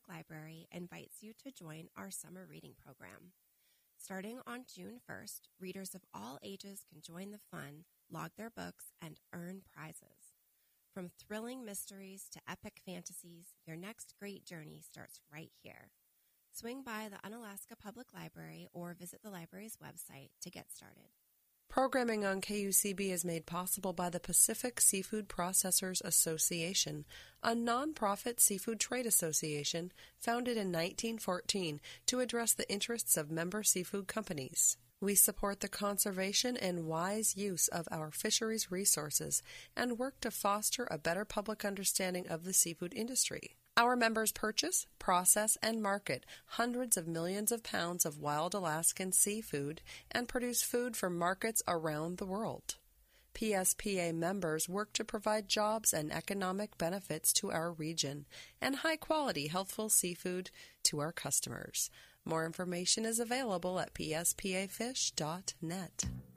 Public Library invites you to join our summer reading program. Starting on June 1st, readers of all ages can join the fun, log their books, and earn prizes. From thrilling mysteries to epic fantasies, your next great journey starts right here. Swing by the Unalaska Public Library or visit the library's website to get started. Programming on KUCB is made possible by the Pacific Seafood Processors Association, a nonprofit seafood trade association founded in 1914 to address the interests of member seafood companies. We support the conservation and wise use of our fisheries resources and work to foster a better public understanding of the seafood industry. Our members purchase, process, and market hundreds of millions of pounds of wild Alaskan seafood and produce food for markets around the world. PSPA members work to provide jobs and economic benefits to our region and high-quality, healthful seafood to our customers. More information is available at pspafish.net.